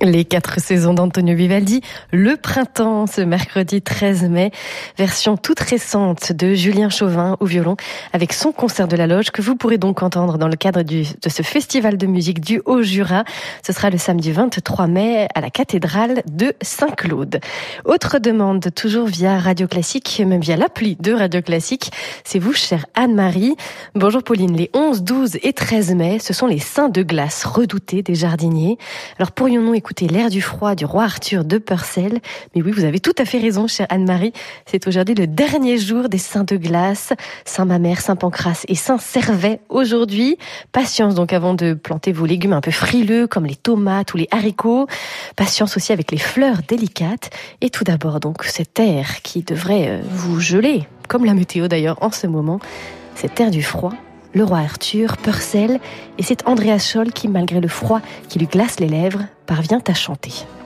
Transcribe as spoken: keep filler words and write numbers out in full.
Les quatre saisons d'Antonio Vivaldi, le printemps, ce mercredi treize mai, version toute récente de Julien Chauvin au violon, avec son concert de la Loge que vous pourrez donc entendre dans le cadre du, de ce festival de musique du Haut-Jura. Ce sera le samedi vingt-trois mai à la cathédrale de Saint-Claude. Autre demande, toujours via Radio Classique, même via l'appli de Radio Classique, c'est vous, chère Anne-Marie. Bonjour Pauline, les onze, douze et treize mai, ce sont les saints de glace redoutés des jardiniers. Alors pourrions-nous écouter l'air du froid du roi Arthur de Purcell? Mais oui, vous avez tout à fait raison, chère Anne-Marie. C'est aujourd'hui le dernier jour des saints de glace. Saint Mamère, Saint Pancrace et Saint Servais aujourd'hui. Patience donc avant de planter vos légumes un peu frileux comme les tomates ou les haricots. Patience aussi avec les fleurs délicates. Et tout d'abord donc cet air qui devrait vous geler, comme la météo d'ailleurs en ce moment. Cet air du froid. Le roi Arthur, Purcell, et c'est Andreas Scholl qui, malgré le froid qui lui glace les lèvres, parvient à chanter.